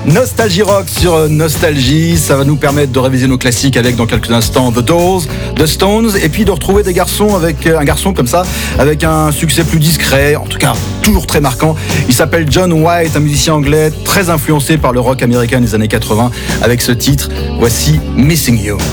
Nostalgie rock sur Nostalgie, ça va nous permettre de réviser nos classiques avec dans quelques instants The Doors, The Stones, et puis de retrouver des garçons avec un garçon comme ça, avec un succès plus discret, en tout cas toujours très marquant. Il s'appelle John White, un musicien anglais très influencé par le rock américain des années 80. Avec ce titre, voici Missing You.